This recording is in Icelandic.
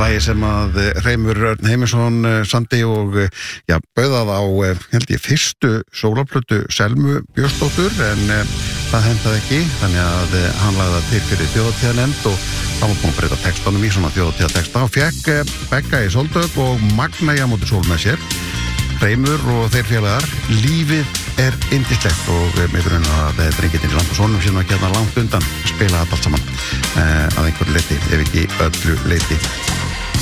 lagi sem að Hreimur Örn Heimisson samdi og bauðað á held ég fyrstu sólarplötu Selmu Björnsdóttur en það hendaði ekki þannig að hann lagði það til fyrir þjóðhátíðarnefnd og það var búin að breyta textanum í svona þjóðhátíðarteksta og fekk Begga í Sóldögg og Magna í Á móti sól með sér Hreimur og þeir félagar lífið yndislegt og með grunn að drengirnir í Lamb og Sónum síðan að geta langt undan spila þetta allt saman að einhverju leyti ef ekki öllu leyti